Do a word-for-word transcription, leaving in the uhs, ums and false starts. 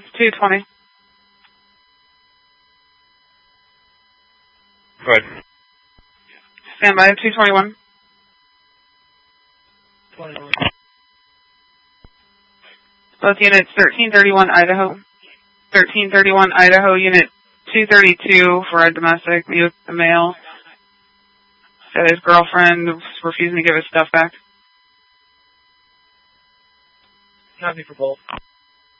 two twenty. Go ahead. Stand by, two twenty-one. twenty-one. Both units, thirteen thirty-one Idaho. thirteen thirty-one Idaho, unit two thirty-two for a domestic, the male. Said his girlfriend was refusing to give his stuff back. Copy for both.